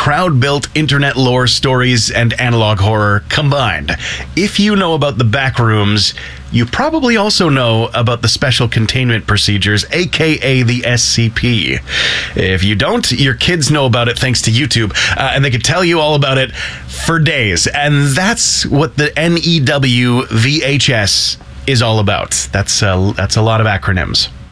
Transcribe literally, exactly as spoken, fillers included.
crowd-built internet lore stories and analog horror combined. If you know about the back rooms, you probably also know about the special containment procedures, aka the S C P. If you don't, your kids know about it thanks to YouTube, uh, and they could tell you all about it for days. And that's what the N E W V H S is all about. That's a, that's a lot of acronyms.